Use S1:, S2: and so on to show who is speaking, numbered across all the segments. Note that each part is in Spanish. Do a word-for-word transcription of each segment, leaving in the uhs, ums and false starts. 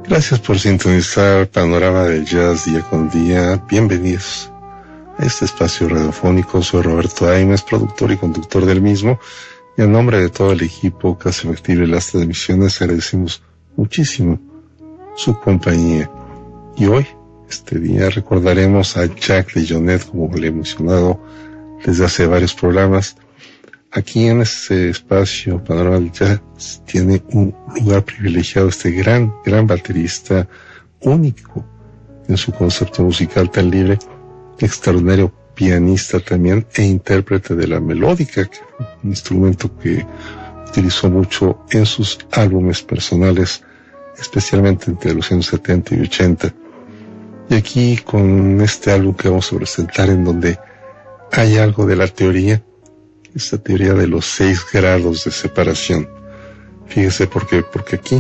S1: Gracias por sintonizar Panorama del Jazz día con día. Bienvenidos a este espacio radiofónico. Soy Roberto Aimes, productor y conductor del mismo. Y en nombre de todo el equipo que hace factible las transmisiones, agradecemos muchísimo su compañía. Y hoy, este día, recordaremos a Jack DeJohnette, como le he mencionado desde hace varios programas. Aquí en este espacio, Panorama del Jazz, tiene un lugar privilegiado este gran, gran baterista, único en su concepto musical tan libre, extraordinario pianista también e intérprete de la melódica, un instrumento que utilizó mucho en sus álbumes personales, especialmente entre los años setenta y ochenta. Y aquí con este álbum que vamos a presentar, en donde hay algo de la teoría, esta teoría de los seis grados de separación. Fíjese por qué, porque aquí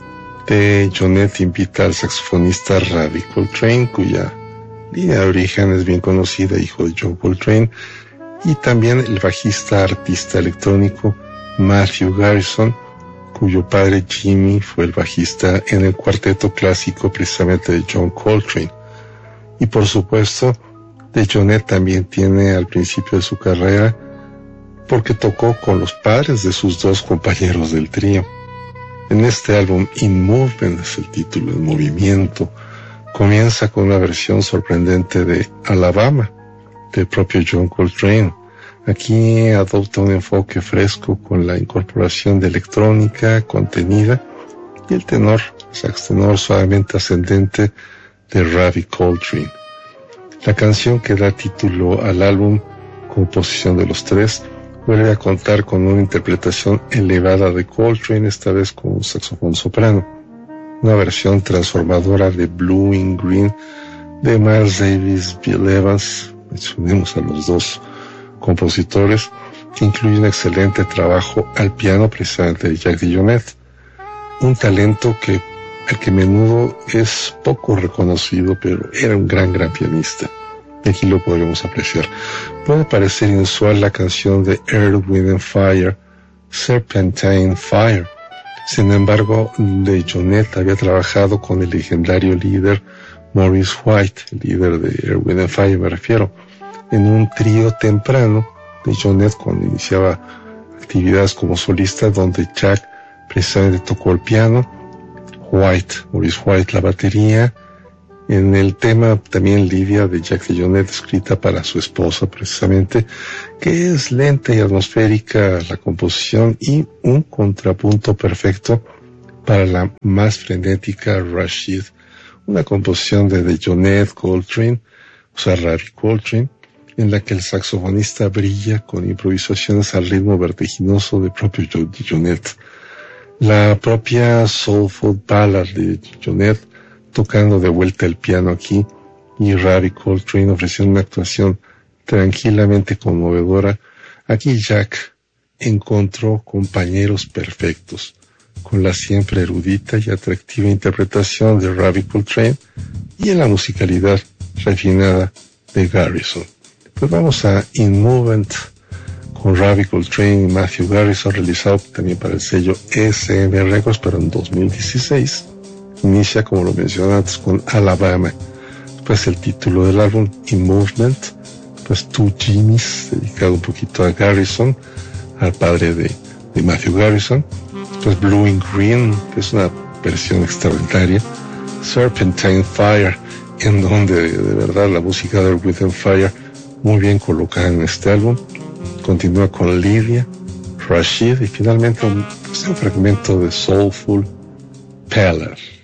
S1: DeJohnette invita al saxofonista Ravi Coltrane, cuya línea de origen es bien conocida, hijo de John Coltrane, y también el bajista artista electrónico Matthew Garrison, cuyo padre Jimmy fue el bajista en el cuarteto clásico precisamente de John Coltrane. Y por supuesto, DeJohnette también tiene al principio de su carrera, porque tocó con los padres de sus dos compañeros del trío. En este álbum, In Movement es el título, en movimiento, comienza con una versión sorprendente de Alabama, del propio John Coltrane. Aquí adopta un enfoque fresco con la incorporación de electrónica contenida y el tenor, sax tenor suavemente ascendente de Ravi Coltrane. La canción que da título al álbum, composición de los tres, vuelve a contar con una interpretación elevada de Coltrane, esta vez con un saxofón soprano, una versión transformadora de Blue in Green de Miles Davis, Bill Evans, mencionemos a los dos compositores, que incluye un excelente trabajo al piano precisamente de Jack DeJohnette, un talento que el que a menudo es poco reconocido, pero era un gran, gran pianista. Y aquí lo podremos apreciar. Puede parecer inusual la canción de Earth, Wind and Fire, Serpentine Fire. Sin embargo, DeJohnette había trabajado con el legendario líder Maurice White, el líder de Earth, Wind and Fire me refiero, en un trío temprano. DeJohnette, cuando iniciaba actividades como solista, donde Jack precisamente tocó el piano, White, Maurice White la batería. En el tema también Lidia de Jack DeJohnette, escrita para su esposa precisamente, que es lenta y atmosférica la composición y un contrapunto perfecto para la más frenética Rashid, una composición de DeJohnette Coltrane, o sea Ravi Coltrane, en la que el saxofonista brilla con improvisaciones al ritmo vertiginoso del propio DeJohnette. La propia Soulful Ballad de DeJohnette tocando de vuelta el piano aquí, y Ravi Coltrane ofreciendo una actuación tranquilamente conmovedora. Aquí Jack encontró compañeros perfectos, con la siempre erudita y atractiva interpretación de Ravi Coltrane y en la musicalidad refinada de Garrison. Pues vamos a In Movement con Ravi Coltrane y Matthew Garrison, realizado también para el sello S M Records, pero en dos mil dieciséis. Inicia, como lo mencioné antes, con Alabama. Pues el título del álbum, In Movement, pues Two Jimmys, dedicado un poquito a Garrison, al padre de, de Matthew Garrison. Pues Blue in Green, que es una versión extraordinaria. Serpentine Fire, en donde de verdad la música de Earth, Wind and Fire muy bien colocada en este álbum. Continúa con Lydia, Rashid y finalmente un, pues un fragmento de Soulful Ballad.